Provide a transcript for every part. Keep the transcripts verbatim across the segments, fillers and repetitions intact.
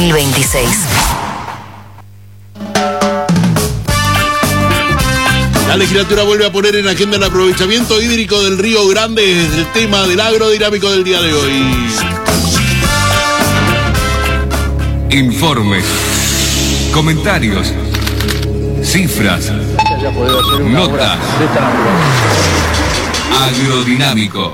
mil veintiséis. La legislatura vuelve a poner en agenda el aprovechamiento hídrico del Río Grande desde el tema del agrodinámico del día de hoy. Informes, comentarios, cifras, notas. Agrodinámico.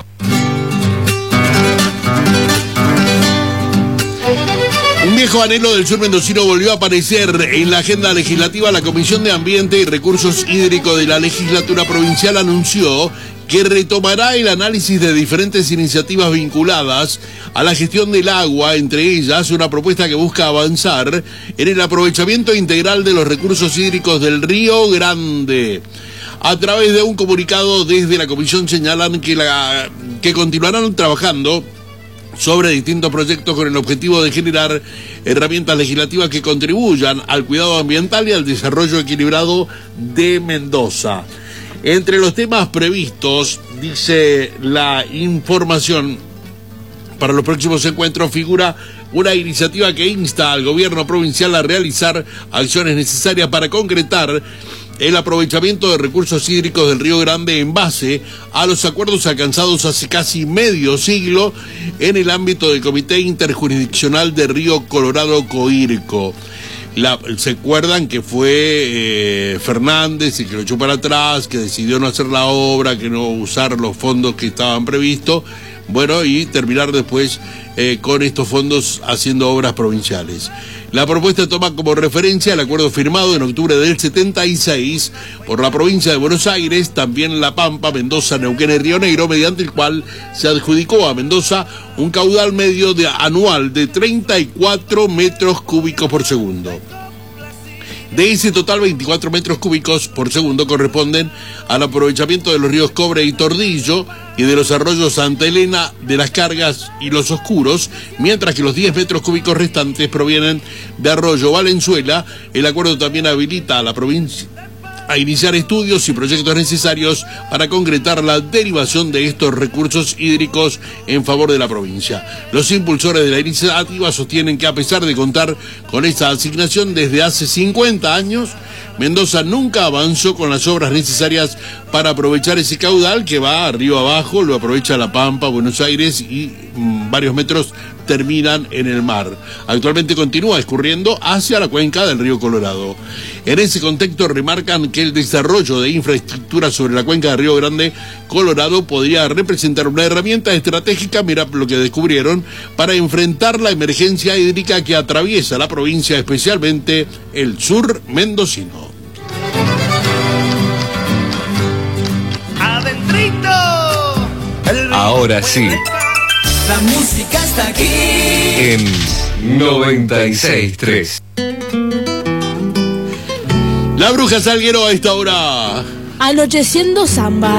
Un viejo anhelo del sur mendocino volvió a aparecer en la agenda legislativa. La Comisión de Ambiente y Recursos Hídricos de la legislatura provincial anunció que retomará el análisis de diferentes iniciativas vinculadas a la gestión del agua, entre ellas una propuesta que busca avanzar en el aprovechamiento integral de los recursos hídricos del Río Grande. A través de un comunicado desde la comisión señalan que, la, que continuarán trabajando sobre distintos proyectos con el objetivo de generar herramientas legislativas que contribuyan al cuidado ambiental y al desarrollo equilibrado de Mendoza. Entre los temas previstos, dice la información, para los próximos encuentros figura una iniciativa que insta al gobierno provincial a realizar acciones necesarias para concretar el aprovechamiento de recursos hídricos del Río Grande en base a los acuerdos alcanzados hace casi medio siglo en el ámbito del Comité Interjurisdiccional de Río Colorado Coirco. La, ¿Se acuerdan que fue eh, Fernández y que lo echó para atrás, que decidió no hacer la obra, que no usar los fondos que estaban previstos? Bueno, y terminar después eh, con estos fondos haciendo obras provinciales. La propuesta toma como referencia el acuerdo firmado en octubre del setenta y seis por la provincia de Buenos Aires, también La Pampa, Mendoza, Neuquén y Río Negro, mediante el cual se adjudicó a Mendoza un caudal medio de, anual de treinta y cuatro metros cúbicos por segundo. De ese total, veinticuatro metros cúbicos por segundo corresponden al aprovechamiento de los ríos Cobre y Tordillo y de los arroyos Santa Elena, de las Cargas y los Oscuros, mientras que los diez metros cúbicos restantes provienen de Arroyo Valenzuela. El acuerdo también habilita a la provincia a iniciar estudios y proyectos necesarios para concretar la derivación de estos recursos hídricos en favor de la provincia. Los impulsores de la iniciativa sostienen que, a pesar de contar con esta asignación desde hace cincuenta años, Mendoza nunca avanzó con las obras necesarias para aprovechar ese caudal que va arriba abajo, lo aprovecha La Pampa, Buenos Aires y mmm, varios metros terminan en el mar. Actualmente continúa escurriendo hacia la cuenca del río Colorado. En ese contexto remarcan que el desarrollo de infraestructura sobre la cuenca del Río Grande Colorado podría representar una herramienta estratégica, mira lo que descubrieron, para enfrentar la emergencia hídrica que atraviesa la provincia, especialmente el sur mendocino. ¡Adentrito! Ahora sí. La música está aquí. En noventa y seis tres. La Bruja Salguero a esta hora. Anocheciendo samba.